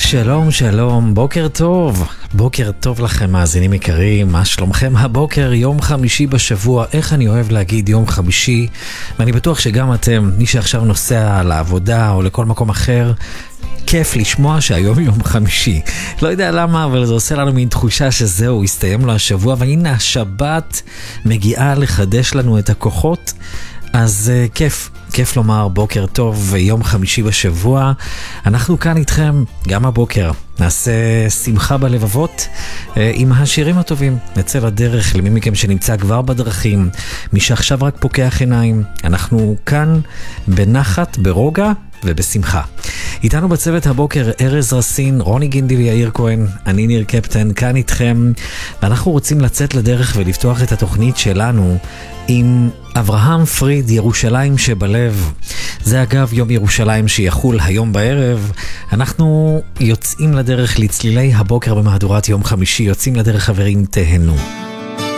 שלום, שלום, בוקר טוב לכם מאזינים יקרים, מה שלומכם הבוקר, יום חמישי בשבוע, איך אני אוהב להגיד יום חמישי, ואני בטוח שגם אתם, מי שעכשיו נוסע לעבודה או לכל מקום אחר, כיף לשמוע שהיום יום חמישי. לא יודע למה, אבל זה עושה לנו מין תחושה שזהו, הסתיים לו השבוע, והנה השבת מגיעה לחדש לנו את הכוחות, אז כיף לומר בוקר טוב ויום חמישי בשבוע. אנחנו כאן איתכם גם הבוקר, נעשה שמחה בלבבות עם השירים הטובים, נצא לדרך למי מכם שנמצא כבר בדרכים, מי שעכשיו רק פוקח עיניים, אנחנו כאן בנחת, ברוגע ובשמחה. איתנו בצוות הבוקר ארז רסין, רוני גינדי ויאיר כהן, אני ניר קפטן, כאן איתכם, ואנחנו רוצים לצאת לדרך ולפתוח את התוכנית שלנו עם אברהם פריד, ירושלים שבלב. זה אגב יום ירושלים שיחול היום בערב. אנחנו יוצאים לדרך לצלילי הבוקר במהדורת יום חמישי, יוצאים לדרך חברים, תהנו.